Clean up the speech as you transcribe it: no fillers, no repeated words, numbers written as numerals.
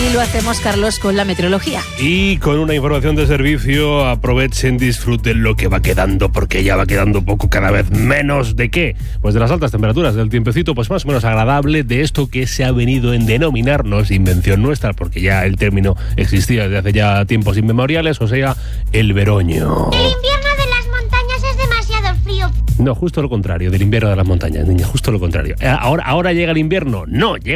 Y lo hacemos, Carlos, con la meteorología. Y con una información de servicio, aprovechen, disfruten lo que va quedando, porque ya va quedando poco, cada vez menos. ¿De qué? Pues de las altas temperaturas, del tiempecito pues más o menos agradable, de esto que se ha venido en denominarnos invención nuestra, porque ya el término existía desde hace ya tiempos inmemoriales, o sea, el veroño. El invierno de las montañas es demasiado frío. No, justo lo contrario, del invierno de las montañas, niña, justo lo contrario. ¿Ahora llega el invierno? No, llega